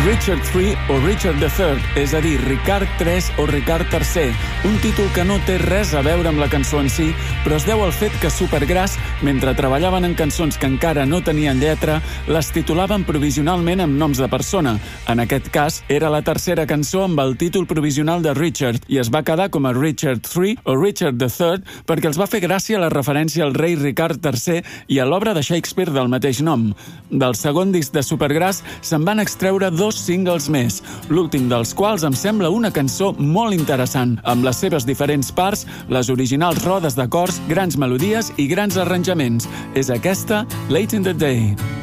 Richard III o Richard III, és a dir, Ricard III o Ricard III, un títol que no té res a veure amb la cançó en si, però es deu al fet que Supergrass, mentre treballaven en cançons que encara no tenien lletra, les titulaven provisionalment amb noms de persona. En aquest cas, era la tercera cançó amb el títol provisional de Richard i es va quedar com a Richard III o Richard III perquè els va fer gràcia la referència al rei Ricard III i a l'obra de Shakespeare del mateix nom. Del segon disc de Supergrass se'n van extreure 2 singles més, l'últim dels quals em sembla una cançó molt interessant, amb les seves diferents parts, les originals rodes d'acords, grans melodies i grans arranjaments. És aquesta, Late in the Day.